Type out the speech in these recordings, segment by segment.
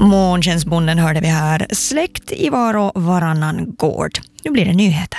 Måntjänstbonden hörde vi här. Släkt i var och varannan gård. Nu blir det nyheter.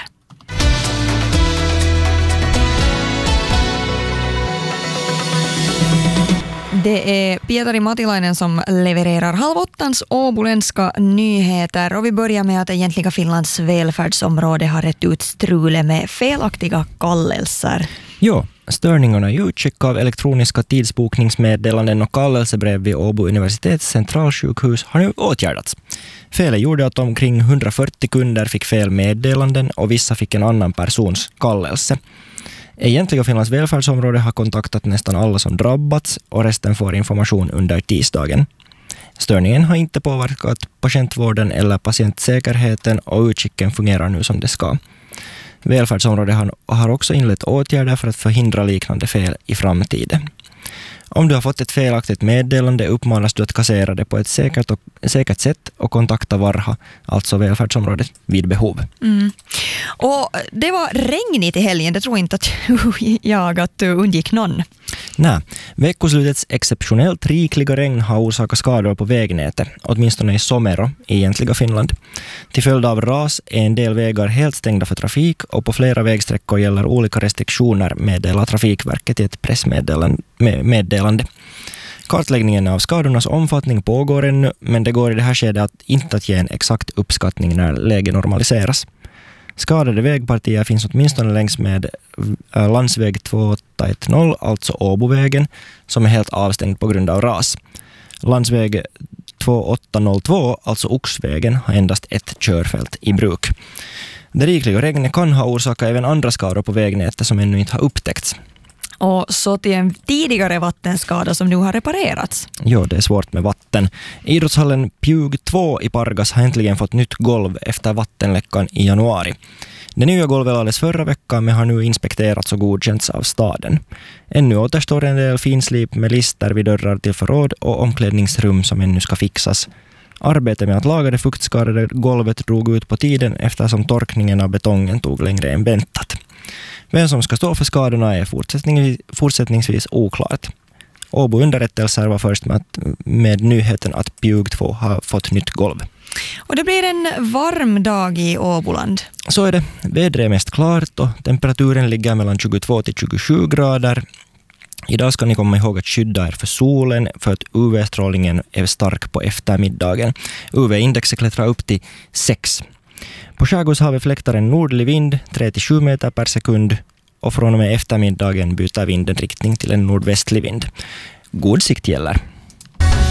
Det är Pietari Matilainen som levererar 7:30 åboländska nyheter. Och vi börjar med att egentligen Finlands välfärdsområde har rätt ut strulet med felaktiga kallelser. Jo, störningarna i utskick av elektroniska tidsbokningsmeddelanden och kallelsebrev vid Åbo universitets centralsjukhus har nu åtgärdats. Felet gjorde att omkring 140 kunder fick fel meddelanden och vissa fick en annan persons kallelse. Egentligen Finlands välfärdsområde har kontaktat nästan alla som drabbats och resten får information under tisdagen. Störningen har inte påverkat patientvården eller patientsäkerheten och utskicken fungerar nu som det ska. Välfärdsområdet har också inlett åtgärder för att förhindra liknande fel i framtiden. Om du har fått ett felaktigt meddelande uppmanas du att kassera det på ett säkert sätt och kontakta Varha, alltså välfärdsområdet, vid behov. Och det var regnigt i helgen, det tror inte att du undgick någon. Nej, veckoslutets exceptionellt rikliga regn har orsakat skador på vägnätet, åtminstone i Somero i egentliga Finland. Till följd av ras är en del vägar helt stängda för trafik och på flera vägsträckor gäller olika restriktioner, meddelar Trafikverket i ett pressmeddelande. Kartläggningen av skadornas omfattning pågår ännu, men det går i det här skedet inte att ge en exakt uppskattning när läget normaliseras. Skadade vägpartier finns åtminstone längs med landsväg 2810, alltså Åbovägen, som är helt avstängd på grund av ras. Landsväg 2802, alltså Oxvägen, har endast ett körfält i bruk. Det rikliga regnet kan ha orsakat även andra skador på vägnätet som ännu inte har upptäckts. Och så till en tidigare vattenskada som nu har reparerats. Jo, det är svårt med vatten. Idrottshallen Pjug 2 i Pargas har äntligen fått nytt golv efter vattenläckan i januari. Det nya golvet lades förra veckan men har nu inspekterats och godkänts av staden. Ännu återstår en del finslip med lister vid dörrar till förråd och omklädningsrum som ännu ska fixas. Arbetet med att laga det fuktskadade golvet drog ut på tiden eftersom torkningen av betongen tog längre än väntat. Vem som ska stå för skadorna är fortsättningsvis oklart. Åbo underrättelser var först med nyheten att Pjug 2 har fått nytt golv. Och det blir en varm dag i Åboland. Så är det. Vädret är mest klart och temperaturen ligger mellan 22 till 27 grader. Idag ska ni komma ihåg att skydda er för solen för att UV-strålningen är stark på eftermiddagen. UV-indexet klättrar upp till 6. På skärgårdshavet fläktar en nordlig vind 3-7 meter per sekund och från och med eftermiddagen byter vinden riktning till en nordvästlig vind. God sikt gäller.